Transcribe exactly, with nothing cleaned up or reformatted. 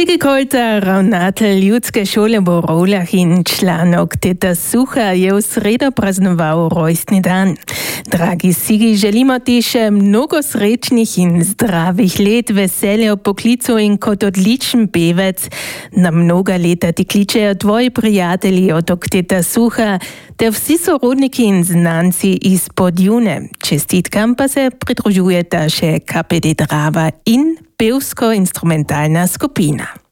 Sigi Kolta, ravnatelj ljudske šole v Rovljah in članok Teta Suha je v sredo praznoval rojstni dan. Dragi Sigi, želimo ti še mnogo srečnih in zdravih let, veselja v poklicu in kot odličen pevec. Na mnoga leta ti kličejo tvoji prijatelji otok Teta Suha, te vsi sorodniki in znanci iz Podjune. Čestitkam pa se pridružujeta še K P D Drava in pevsko-instrumentalna skupina.